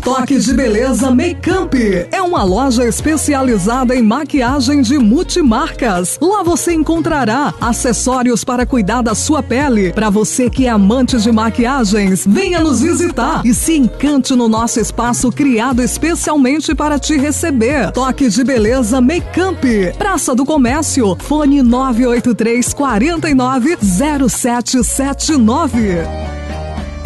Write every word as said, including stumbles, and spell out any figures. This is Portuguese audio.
Toque de Beleza Makeup é uma loja especializada em maquiagem de multimarcas. Lá você encontrará acessórios para cuidar da sua pele. Para você que é amante de maquiagens, venha nos visitar e se encante no nosso espaço criado especialmente para te receber. Toque de Beleza Makeup, Praça do Comércio, fone nove oito três, quatro nove, zero sete sete nove.